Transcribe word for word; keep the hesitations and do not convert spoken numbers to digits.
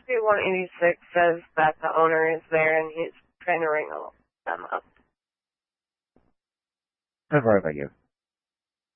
two one eighty-six says that the owner is there and he's trying to ring them up. How far about you?